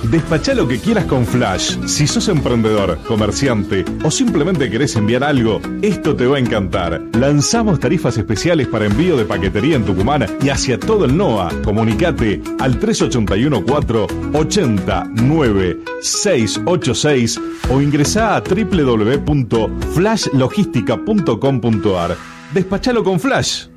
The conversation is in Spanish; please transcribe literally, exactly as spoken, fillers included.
Despachá lo que quieras con Flash. Si sos emprendedor, comerciante o simplemente querés enviar algo, esto te va a encantar. Lanzamos tarifas especiales para envío de paquetería en Tucumán y hacia todo el N O A. Comunicate al tres ocho uno cuatro, ocho nueve seis ocho seis o ingresá a doble u doble u doble u punto flash logística punto com punto a r. Despachalo con Flash.